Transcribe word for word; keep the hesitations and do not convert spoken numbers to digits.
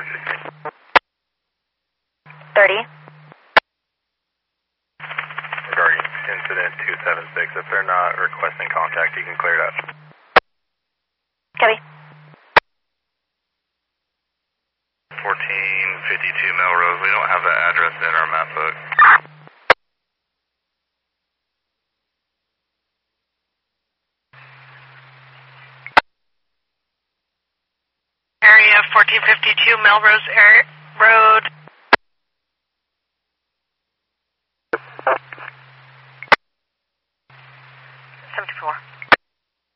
thirty. Regarding incident two seven six, if they're not requesting contact, you can clear it up. Copy. fourteen fifty-two Melrose, we don't have that address in our map book. Area fourteen fifty-two Melrose Air Road,